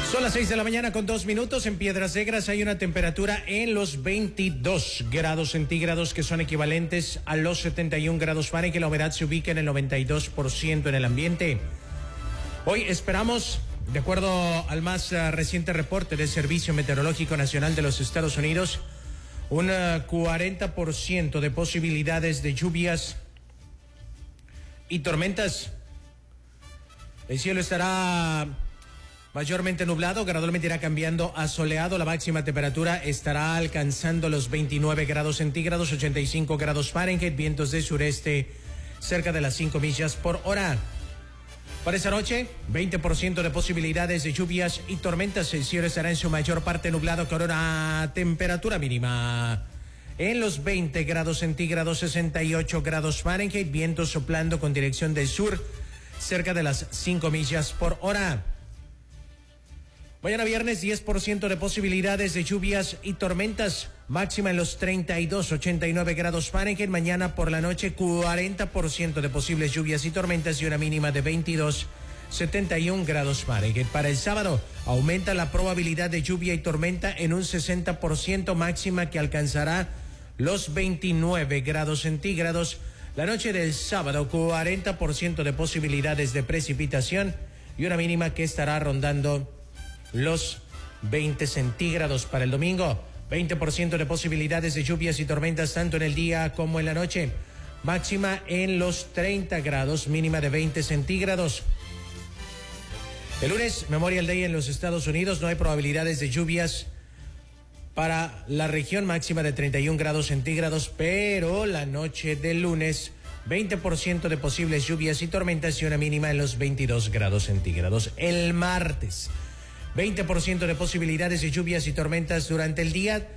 Son las 6 de la mañana con 2 minutos. En Piedras Negras hay una temperatura en los 22 grados centígrados, que son equivalentes a los 71 grados Fahrenheit. La humedad se ubica en el 92% en el ambiente. Hoy esperamos, de acuerdo al más reciente reporte del Servicio Meteorológico Nacional de los Estados Unidos, un 40% de posibilidades de lluvias y tormentas. El cielo estará mayormente nublado, gradualmente irá cambiando a soleado. La máxima temperatura estará alcanzando los 29 grados centígrados, 85 grados Fahrenheit, vientos de sureste cerca de las 5 millas por hora. Para esta noche, 20% de posibilidades de lluvias y tormentas. El cielo estará en su mayor parte nublado con una temperatura mínima en los 20 grados centígrados, 68 grados Fahrenheit, vientos soplando con dirección del sur cerca de las 5 millas por hora. Mañana viernes, 10% de posibilidades de lluvias y tormentas, máxima en los 32, 89 grados Fahrenheit. Mañana por la noche, 40% de posibles lluvias y tormentas y una mínima de 22, 71 grados Fahrenheit. Para el sábado, aumenta la probabilidad de lluvia y tormenta en un 60%, máxima que alcanzará los 29 grados centígrados. La noche del sábado, 40% de posibilidades de precipitación y una mínima que estará rondando los 20 centígrados. Para el domingo, 20% de posibilidades de lluvias y tormentas tanto en el día como en la noche, máxima en los 30 grados, mínima de 20 centígrados. El lunes, Memorial Day en los Estados Unidos, no hay probabilidades de lluvias para la región, máxima de 31 grados centígrados, pero la noche del lunes, 20% de posibles lluvias y tormentas y una mínima en los 22 grados centígrados. El martes, 20% de posibilidades de lluvias y tormentas durante el día,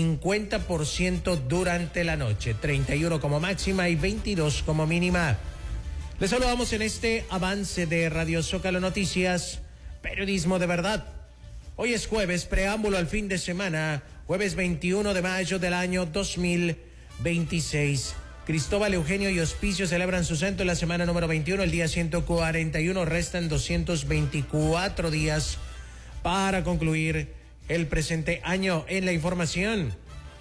50% durante la noche, 31 como máxima y 22 como mínima. Les saludamos en este avance de Radio Zócalo Noticias, periodismo de verdad. Hoy es jueves, preámbulo al fin de semana, jueves 21 de mayo del año 2026. Cristóbal, Eugenio y Hospicio celebran su santo en la semana número 21, el día 141, restan 224 días para concluir el presente año. En la información,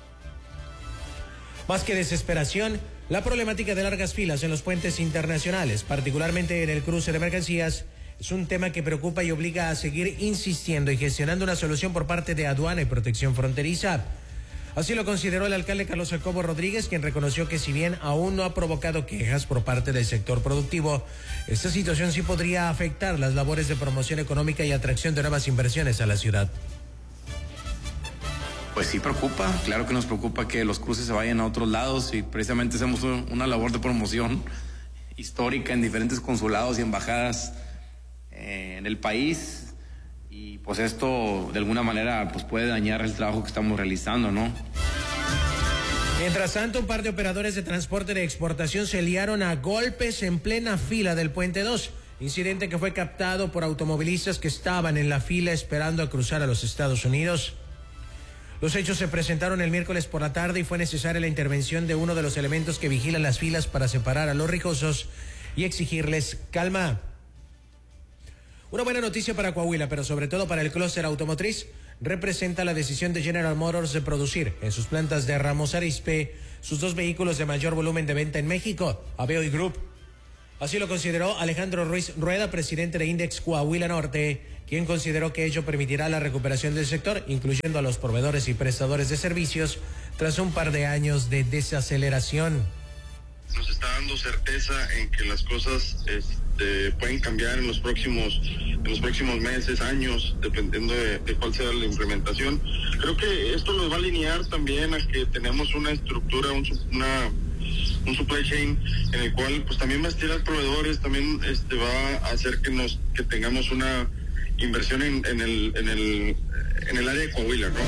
más que desesperación, la problemática de largas filas en los puentes internacionales, particularmente en el cruce de mercancías, es un tema que preocupa y obliga a seguir insistiendo y gestionando una solución por parte de Aduana y Protección Fronteriza. Así lo consideró el alcalde Carlos Jacobo Rodríguez, quien reconoció que si bien aún no ha provocado quejas por parte del sector productivo, esta situación sí podría afectar las labores de promoción económica y atracción de nuevas inversiones a la ciudad. Pues sí preocupa, claro que nos preocupa que los cruces se vayan a otros lados y precisamente hacemos una labor de promoción histórica en diferentes consulados y embajadas en el país. Y pues esto de alguna manera pues puede dañar el trabajo que estamos realizando, ¿no? Mientras tanto, un par de operadores de transporte de exportación se liaron a golpes en plena fila del Puente 2, incidente que fue captado por automovilistas que estaban en la fila esperando a cruzar a los Estados Unidos. Los hechos se presentaron el miércoles por la tarde y fue necesaria la intervención de uno de los elementos que vigilan las filas para separar a los rijosos y exigirles calma. Una buena noticia para Coahuila, pero sobre todo para el clúster automotriz, representa la decisión de General Motors de producir en sus plantas de Ramos Arizpe sus dos vehículos de mayor volumen de venta en México, Aveo y Group. Así lo consideró Alejandro Ruiz Rueda, presidente de Index Coahuila Norte, quien consideró que ello permitirá la recuperación del sector, incluyendo a los proveedores y prestadores de servicios, tras un par de años de desaceleración. Nos está dando certeza en que las cosas pueden cambiar en los próximos meses, años, dependiendo de cuál sea la implementación. Creo que esto nos va a alinear también a que tenemos una estructura, un supply chain en el cual pues también va a estirar proveedores, también va a hacer que tengamos una inversión en el área de Coahuila, ¿no?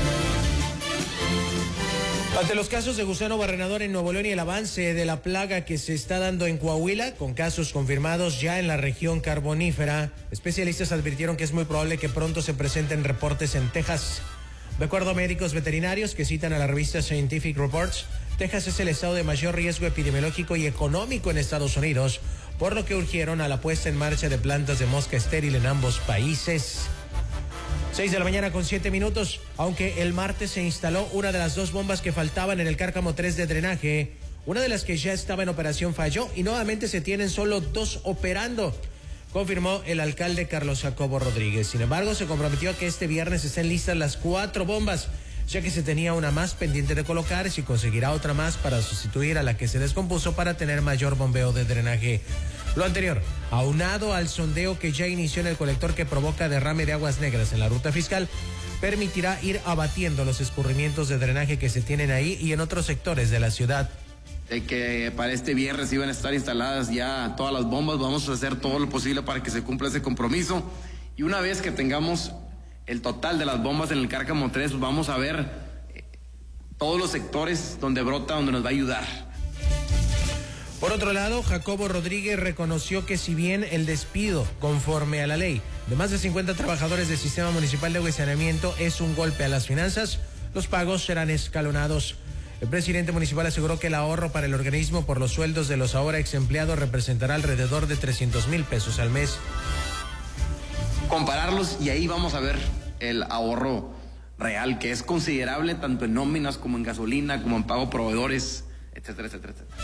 Ante los casos de gusano barrenador en Nuevo León y el avance de la plaga que se está dando en Coahuila, con casos confirmados ya en la región carbonífera, especialistas advirtieron que es muy probable que pronto se presenten reportes en Texas. De acuerdo a médicos veterinarios que citan a la revista Scientific Reports, Texas es el estado de mayor riesgo epidemiológico y económico en Estados Unidos, por lo que urgieron a la puesta en marcha de plantas de mosca estéril en ambos países. 6:07 a.m, aunque el martes se instaló una de las dos bombas que faltaban en el Cárcamo 3 de drenaje, una de las que ya estaba en operación falló y nuevamente se tienen solo dos operando, confirmó el alcalde Carlos Jacobo Rodríguez. Sin embargo, se comprometió a que este viernes estén listas las 4 bombas, ya que se tenía una más pendiente de colocar y si conseguirá otra más para sustituir a la que se descompuso para tener mayor bombeo de drenaje. Lo anterior, aunado al sondeo que ya inició en el colector que provoca derrame de aguas negras en la ruta fiscal, permitirá ir abatiendo los escurrimientos de drenaje que se tienen ahí y en otros sectores de la ciudad. De que para este viernes iban a estar instaladas ya todas las bombas, vamos a hacer todo lo posible para que se cumpla ese compromiso. Y una vez que tengamos el total de las bombas en el Cárcamo 3, pues vamos a ver todos los sectores donde brota, donde nos va a ayudar. Por otro lado, Jacobo Rodríguez reconoció que si bien el despido, conforme a la ley, de más de 50 trabajadores del Sistema Municipal de Agua y Saneamiento es un golpe a las finanzas, los pagos serán escalonados. El presidente municipal aseguró que el ahorro para el organismo por los sueldos de los ahora ex empleados representará alrededor de 300,000 pesos al mes. Compararlos y ahí vamos a ver el ahorro real, que es considerable tanto en nóminas como en gasolina, como en pago a proveedores, etcétera, etcétera, etcétera.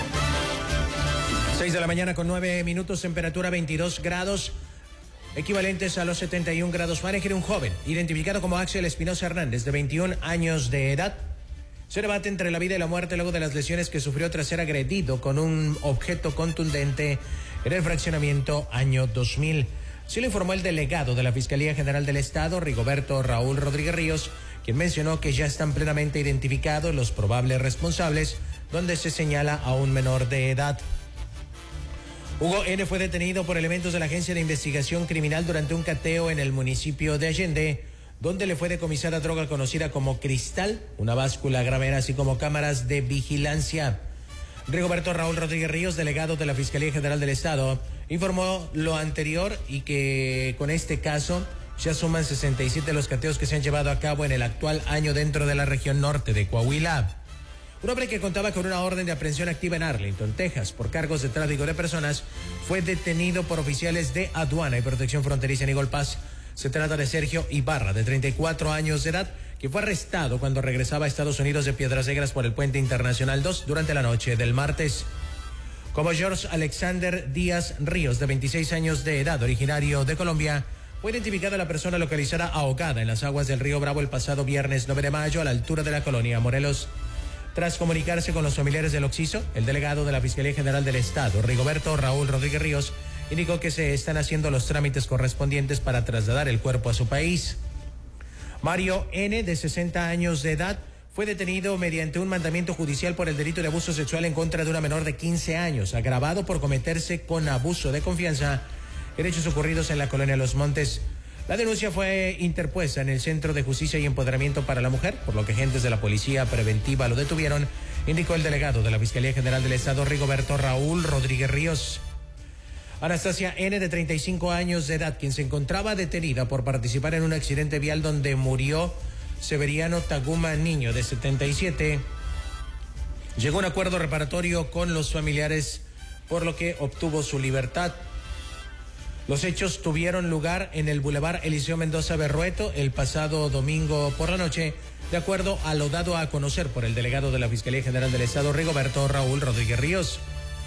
6:09 a.m, temperatura 22 grados, equivalentes a los 71 grados Fahrenheit. Un joven, identificado como Axel Espinosa Hernández, de 21 años de edad, se debate entre la vida y la muerte luego de las lesiones que sufrió tras ser agredido con un objeto contundente en el fraccionamiento Año 2000. Se lo informó el delegado de la Fiscalía General del Estado, Rigoberto Raúl Rodríguez Ríos, quien mencionó que ya están plenamente identificados los probables responsables, donde se señala a un menor de edad. Hugo N. fue detenido por elementos de la Agencia de Investigación Criminal durante un cateo en el municipio de Allende, donde le fue decomisada droga conocida como cristal, una báscula gramera, así como cámaras de vigilancia. Rigoberto Raúl Rodríguez Ríos, delegado de la Fiscalía General del Estado, informó lo anterior y que con este caso ya suman 67 los cateos que se han llevado a cabo en el actual año dentro de la región norte de Coahuila. Un hombre que contaba con una orden de aprehensión activa en Arlington, Texas, por cargos de tráfico de personas, fue detenido por oficiales de aduana y protección fronteriza en Eagle Pass. Se trata de Sergio Ibarra, de 34 años de edad, que fue arrestado cuando regresaba a Estados Unidos de Piedras Negras por el Puente Internacional 2 durante la noche del martes. Como George Alexander Díaz Ríos, de 26 años de edad, originario de Colombia, fue identificada la persona localizada ahogada en las aguas del río Bravo el pasado viernes 9 de mayo a la altura de la colonia Morelos. Tras comunicarse con los familiares del occiso, el delegado de la Fiscalía General del Estado, Rigoberto Raúl Rodríguez Ríos, indicó que se están haciendo los trámites correspondientes para trasladar el cuerpo a su país. Mario N., de 60 años de edad, fue detenido mediante un mandamiento judicial por el delito de abuso sexual en contra de una menor de 15 años, agravado por cometerse con abuso de confianza en hechos ocurridos en la colonia Los Montes. La denuncia fue interpuesta en el Centro de Justicia y Empoderamiento para la Mujer, por lo que agentes de la Policía Preventiva lo detuvieron, indicó el delegado de la Fiscalía General del Estado, Rigoberto Raúl Rodríguez Ríos. Anastasia N., de 35 años de edad, quien se encontraba detenida por participar en un accidente vial donde murió Severiano Taguma Niño, de 77, llegó a un acuerdo reparatorio con los familiares, por lo que obtuvo su libertad. Los hechos tuvieron lugar en el Boulevard Eliseo Mendoza Berrueto el pasado domingo por la noche, de acuerdo a lo dado a conocer por el delegado de la Fiscalía General del Estado, Rigoberto Raúl Rodríguez Ríos.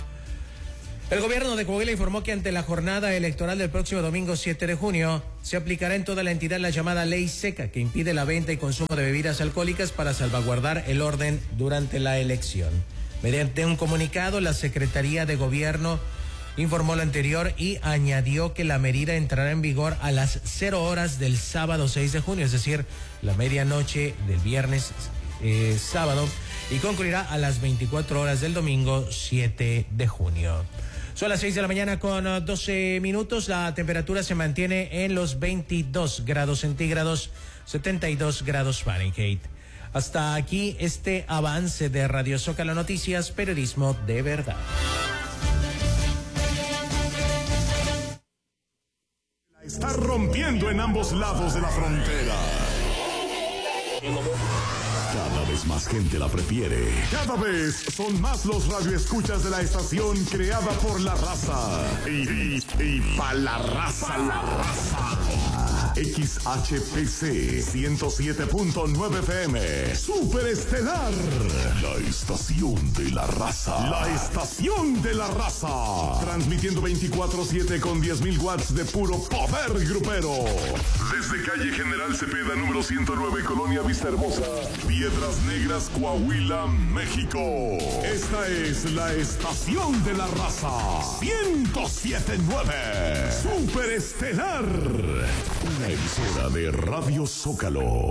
El gobierno de Coahuila informó que ante la jornada electoral del próximo domingo 7 de junio, se aplicará en toda la entidad la llamada ley seca, que impide la venta y consumo de bebidas alcohólicas para salvaguardar el orden durante la elección. Mediante un comunicado, la Secretaría de Gobierno informó lo anterior y añadió que la medida entrará en vigor a las 0 horas del sábado 6 de junio, es decir, la medianoche del viernes sábado, y concluirá a las 24 horas del domingo 7 de junio. Son las 6 de la mañana con 12 minutos. La temperatura se mantiene en los 22 grados centígrados, 72 grados Fahrenheit. Hasta aquí este avance de Radio Zócalo Noticias, periodismo de verdad. Está rompiendo en ambos lados de la frontera. Cada vez más gente la prefiere. Cada vez son más los radioescuchas de la estación creada por la raza. Y pa' la raza. XHPC 107.9 FM. Superestelar. La estación de la raza. La estación de la raza. Transmitiendo 24/7 con 10.000 watts de puro poder grupero. Desde calle General Cepeda, número 109, Colonia Vista Hermosa, Piedras Negras, Coahuila, México. Esta es la estación de la raza. 107.9. Superestelar. Una emisora de Radio Zócalo.